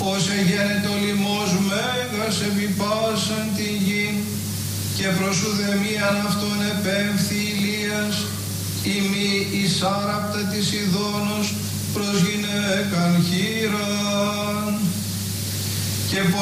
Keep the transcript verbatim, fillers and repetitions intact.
ως εγένετο λιμός μέγας επί πάσαν τη γη, και προς ουδεμίαν αυτόν επέμφθη Ηλίας, ημί εις άραπτα της Ιδώνος προς γυναίκαν χείρα.